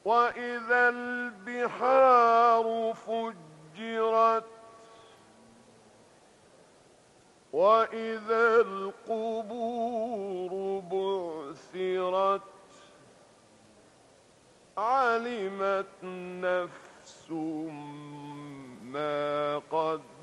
وإذا البحار فجرت وإذا القبور بعثرت علمت نفس ما قدمت